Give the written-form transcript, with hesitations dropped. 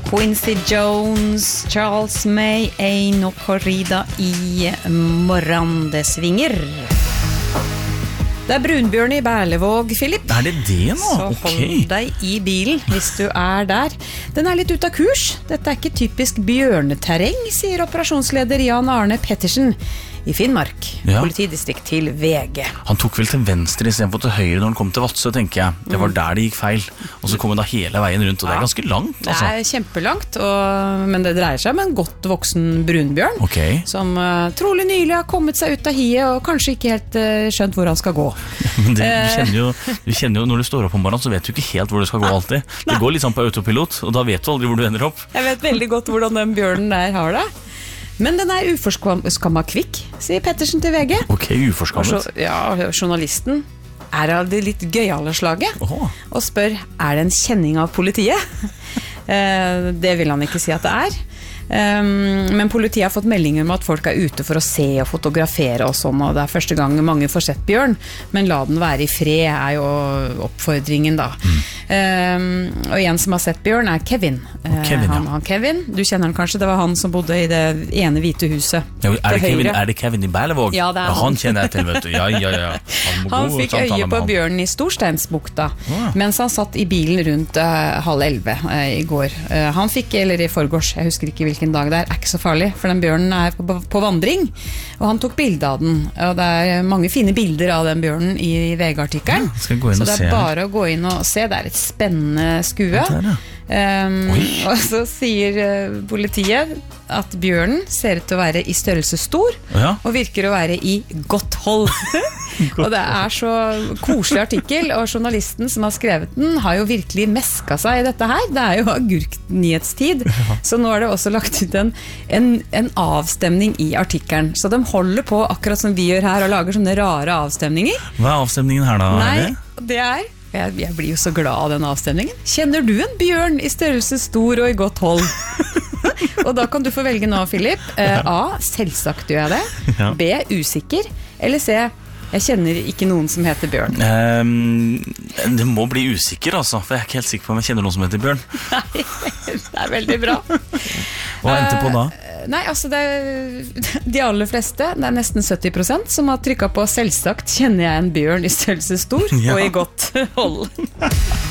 Quincy Jones, Charles May, Ein og Corrida I morgen det svinger. Det brunbjørn I Berlevåg, Philip. Det nå? Så hold deg I bilen hvis du der. Den litt ut av kurs. Dette ikke typisk bjørneterreng, sier operasjonsleder Jan Arne Pettersen I Finnmark, politidistrikt til VG. Han tok vel til venstre I stedet for til høyre når han kom til Vadsø, tenker jeg. Det var der det gikk feil. Og så kom han da hele veien rundt, og det ganske langt. Altså. Det kjempelangt, men det dreier seg om en godt voksen brunbjørn, som trolig nylig har kommet seg ut av hiet, og kanskje ikke helt skjønt hvor han skal gå. Men du kjenner jo når du står opp om morgenen, så vet du ikke helt hvor du skal gå alltid. Det går litt sånn på autopilot, og da vet du aldri hvor du ender opp. Jeg vet veldig godt hvordan den bjørnen der har det. Men den uforskammet kvikk, sier Pettersen til VG. Ok, uforskammet. Journalisten av det litt gøyale slaget, og spør, det en kjenning av politiet? Det vil han ikke si at det men politiet har fått meldinger om at folk ute for å se og fotografere og sånn, og det første gang mange får sett bjørn, men la den være I fred jo oppfordringen da. Og en som har sett bjørn Kevin. Han Kevin, du kjenner han kanskje, det var han som bodde I det ene hvite huset til høyre. Det Kevin I Berlevåg? Ja, det han kjenner jeg til, vet du. Ja. Han fikk øye på bjørnen I Storsteinsbukta, mens han satt I bilen rundt 10:30 I går. Han fikk, eller I forgårs, jeg husker ikke hvilken dag det ikke så farlig, for den bjørnen på vandring, og han tok bilde av den, og det mange fine bilder av den bjørnen I VG-artikkelen, så det bare å gå inn og se, det et spennende skue. Og så sier politiet at bjørnen ser ut til å være I størrelse stor, og virker å være I godt hold. Og det så koselig artikkel, og journalisten som har skrevet den har jo virkelig mesket seg I dette her. Det jo agurknyhetstid, så nå det også lagt ut en avstemning I artikkelen. Så de holder på akkurat som vi gjør her, og lager sånne rare avstemninger. Hva avstemningen her da? Nei, det jeg blir jo så glad av den avstemningen. Kjenner du en bjørn I størrelse stor og I godt hold? Og da kan du få velge nå, Philip. A, selvsagt gjør jeg det. B, usikker. Eller C, jeg kjenner ikke noen som heter Bjørn. Det må bli usikker, altså. For jeg ikke helt sikker på om jeg kjenner noen som heter Bjørn. Nei, det veldig bra. Hva endte på da? Nei, altså de aller fleste, det nesten 70% som har trykket på selvsagt kjenner jeg en bjørn I størrelse stor og I godt hold.